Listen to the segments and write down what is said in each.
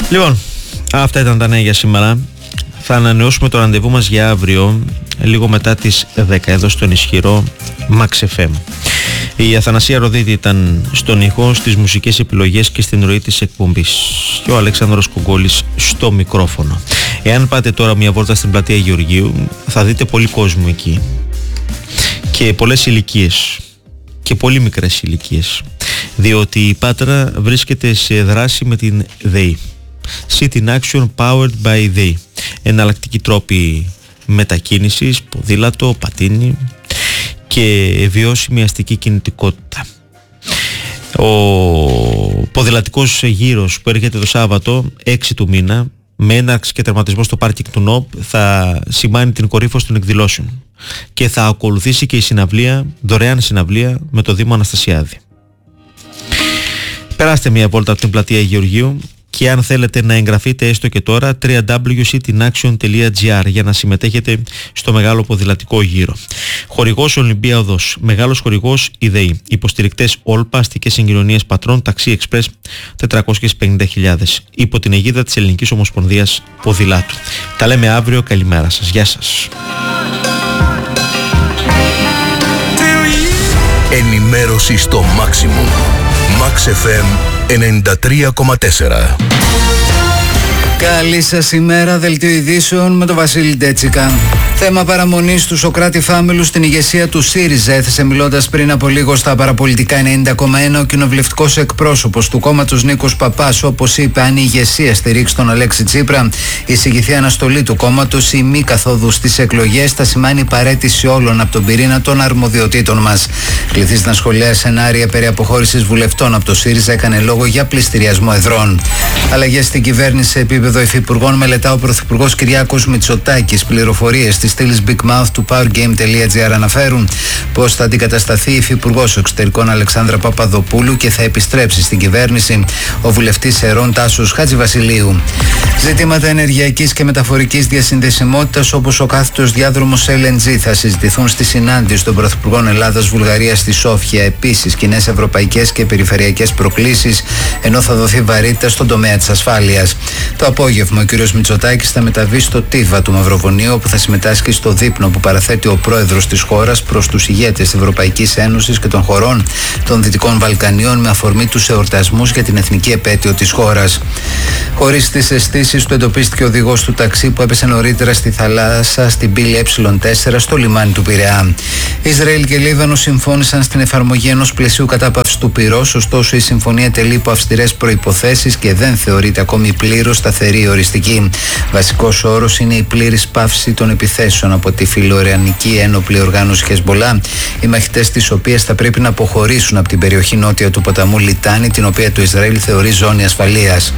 Λοιπόν, αυτά ήταν τα νέα για σήμερα. Θα ανανεώσουμε το ραντεβού μας για αύριο, λίγο μετά τις 10, εδώ στον ισχυρό Max FM. Η Αθανασία Ροδίτη ήταν στον ήχο, στις μουσικές επιλογές και στην ροή της εκπομπής. Και ο Αλέξανδρος Κουγκόλης στο μικρόφωνο. Εάν πάτε τώρα μια βόλτα στην πλατεία Γεωργίου, θα δείτε πολύ κόσμο εκεί. Και πολλές ηλικίες. Και πολύ μικρές ηλικίες. Διότι η Πάτρα βρίσκεται σε δράση με την ΔΕΗ. City in Action Powered by ΔΕΗ. Εναλλακτικοί τρόποι μετακίνησης, ποδήλατο, πατίνι και βιώσιμη αστική κινητικότητα. Ο ποδηλατικός γύρος που έρχεται το Σάββατο 6 του μήνα, με έναρξη και τερματισμό στο πάρκινγκ του ΝΟΠ, θα σημάνει την κορύφωση των εκδηλώσεων και θα ακολουθήσει και η συναυλία, δωρεάν συναυλία με το Δήμο Αναστασιάδη. Περάστε μια βόλτα από την πλατεία Γεωργίου και αν θέλετε να εγγραφείτε έστω και τώρα, www.citinaction.gr για να συμμετέχετε στο μεγάλο ποδηλατικό γύρο. Χορηγός Ολυμπία Οδός, μεγάλος χορηγός η ΔΕΗ, υποστηρικτές Όλπα, αστικές συγκοινωνίες Πατρών, Ταξί Εξπρές 450.000, υπό την αιγίδα της Ελληνικής Ομοσπονδίας Ποδηλάτου. Τα λέμε αύριο, καλημέρα σας, γεια σας. Ενημέρωση στο maximum. Max FM 93,4. Καλή σας ημέρα, δελτίο ειδήσεων με τον Βασίλη Ντέτσικα. Θέμα παραμονής του Σωκράτη Φάμελου στην ηγεσία του ΣΥΡΙΖΑ έθεσε μιλώντας πριν από λίγο στα παραπολιτικά 90,1 ο κοινοβουλευτικός εκπρόσωπος του κόμματος Νίκος Παπάς. Όπως είπε, αν η ηγεσία στηρίξει τον Αλέξη Τσίπρα, η εισηγηθεί αναστολή του κόμματος ή μη καθόδου στις εκλογές θα σημαίνει παραίτηση όλων από τον πυρήνα των αρμοδιοτήτων μας. Κληθείς να σχολιάσει σενάρια περί αποχώρησης βουλευτών από το ΣΥΡΙΖΑ, έκανε λόγο για πληστηριασμό εδρών. Αλλαγές στην κυβέρνηση σε επίπεδο υφυπουργών μελετά ο Πρωθυπουργός Κυριάκος Μητσοτάκης. Πληροφορίες της στήλης Big Mouth του powergame.gr αναφέρουν πως θα αντικατασταθεί η υφυπουργός εξωτερικών Αλεξάνδρα Παπαδοπούλου και θα επιστρέψει στην κυβέρνηση ο βουλευτής Ερών Τάσος Χατζηβασιλείου. Ζητήματα ενεργειακής και μεταφορικής διασυνδεσιμότητας, όπως ο κάθετος διάδρομος LNG, θα συζητηθούν στη συνάντηση των Πρωθυπουργών Ελλάδας-Βουλγαρίας στη Σόφια. Επίσης, κοινές ευρωπαϊκές και περιφερειακές προκλήσεις, ενώ θα δοθεί βαρύτητα στον τομέα της ασφάλειας. Το απόγευμα, ο κ. Μητσοτάκης θα μεταβεί στο Τίβα του Μαυροβουνίου, όπου θα συμμετάσχει στο δείπνο που παραθέτει ο πρόεδρος της χώρας προς τους ηγέτες της Ευρωπαϊκής Ένωσης και των χωρών των Δυτικών Βαλκανίων, με αφορμή τους εορτασμούς για την εθνική επέτειο της χώρας. Χωρίς τις αισθήσεις του, εντοπίστηκε ο οδηγός του ταξί που έπεσε νωρίτερα στη θάλασσα στην πύλη Ε4 στο λιμάνι του Πειραιά. Ισραήλ και Λίβανο συμφώνησαν στην εφαρμογή ενός πλαισίου κατάπαυσης του πυρός, ωστόσο η συμφωνία τελεί υπό αυστηρές προϋποθέσεις και δεν θεωρείται ακόμη πλήρως σταθερή ή οριστική. Βασικός όρος είναι η πλήρης πάυση των επιθέσεων από τη φιλοϊρανική ένοπλη οργάνωση Χεσμπολά, οι μαχητές της οποίας θα πρέπει να αποχωρήσουν από την περιοχή νότια του ποταμού Λιτάνη, την οποία το Ισραήλ θεωρεί ζώνη ασφαλείας.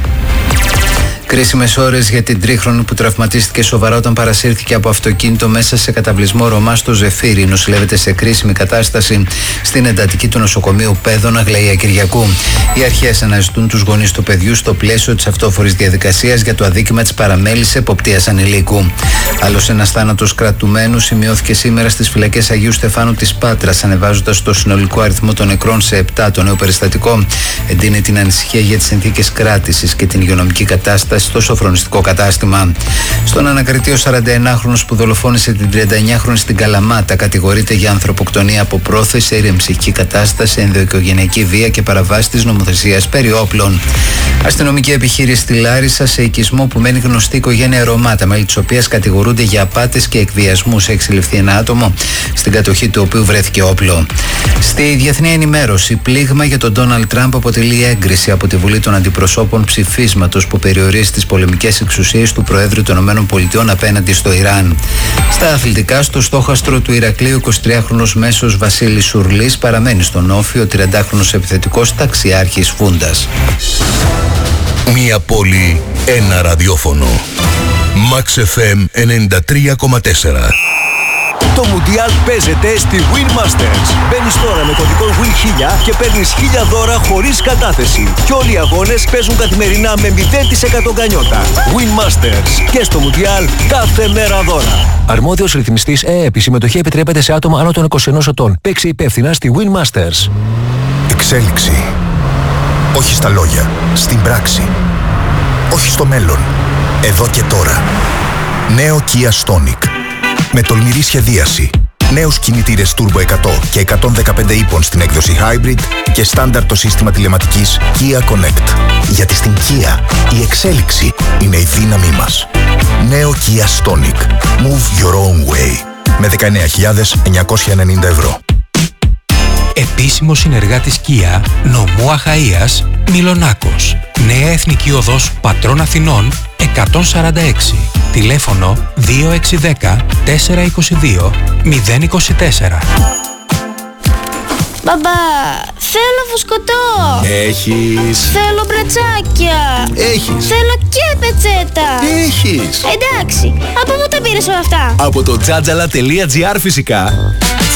Κρίσιμες ώρες για την τρίχρονη που τραυματίστηκε σοβαρά όταν παρασύρθηκε από αυτοκίνητο μέσα σε καταβλισμό Ρωμά στο Ζεφύρι. Νοσηλεύεται σε κρίσιμη κατάσταση στην εντατική του νοσοκομείου Πέδων Αγλαία Κυριακού. Οι αρχές αναζητούν τους γονείς του παιδιού στο πλαίσιο της αυτόφορης διαδικασίας για το αδίκημα της παραμέλησης εποπτείας ανηλίκου. Άλλος ένας θάνατος κρατουμένου σημειώθηκε σήμερα στις φυλακές Αγίου Στεφάνου της Πάτρας, ανεβάζοντας το συνολικό αριθμό των νεκρών σε 7. Το νέο περιστατικό εντείνει την ανησυχία για τις συνθήκες κράτησης και την υγειονομική κατάσταση στο σοφρονιστικό κατάστημα. Στον ανακριτή, ο 41χρονος που δολοφόνησε την 39χρονη στην Καλαμάτα κατηγορείται για ανθρωποκτονία από πρόθεση, ήρεμη ψυχική κατάσταση, ενδοοικογενειακή βία και παραβάση της νομοθεσίας περί όπλων. Αστυνομική επιχείρηση στη Λάρισα σε οικισμό που μένει γνωστή οικογένεια Ρωμά, τα μέλη της οποίας κατηγορούνται για απάτες και εκβιασμούς. Έχει συλληφθεί ένα άτομο, στην κατοχή του οποίου βρέθηκε όπλο. Στη διεθνή ενημέρωση, πλήγμα για τον Ντόναλντ Τραμπ αποτελεί έγκριση από τη Βουλή των Αντιπροσώπων ψηφίσματος που περιορίζει τις πολεμικές εξουσίες του Προέδρου των ΗΠΑ απέναντι στο Ιράν. Στα αθλητικά, στο στόχαστρο του Ηρακλείου, 23χρονος μέσος Βασίλης Σουρλής παραμένει στον όφη, ο 30χρονος επιθετικός ταξιάρχης Φούντας. Μία πόλη, ένα ραδιόφωνο. Max FM 93,4. Το Μουντιάλ παίζεται στη Win Masters. Μπαίνεις τώρα με κωδικό WIN1000 και παίρνεις 1000 δώρα χωρίς κατάθεση. Και όλοι οι αγώνες παίζουν καθημερινά με 0% γκανιότα. Win Masters. Και στο Μουντιάλ κάθε μέρα δώρα. Αρμόδιος ρυθμιστής ΕΕΠ. Η συμμετοχή επιτρέπεται σε άτομα άνω των 21 ετών. Παίξε υπεύθυνα στη Win Masters. Εξέλιξη. Όχι στα λόγια, στην πράξη. όχι στο μέλλον. Εδώ και τώρα. Νέο Kia Stonic. Με τολμηρή σχεδίαση. Νέους κινητήρες Turbo 100 και 115 ύπων στην έκδοση Hybrid και στάνταρ το σύστημα τηλεματικής Kia Connect. Γιατί στην Kia η εξέλιξη είναι η δύναμή μας. Νέο Kia Stonic. Move your own way. Με 19.990 ευρώ. Επίσημος συνεργάτης Kia, νομού Αχαΐας, Μιλονάκος. Νέα Εθνική Οδός Πατρών Αθηνών 146. Τηλέφωνο 2610 422 024. Μπαμπά, θέλω φουσκωτό. Έχεις. Θέλω μπρατσάκια. Έχεις. Θέλω και πετσέτα. Έχεις. Εντάξει, από πού τα πήρες όλα αυτά? Από το jajala.gr φυσικά.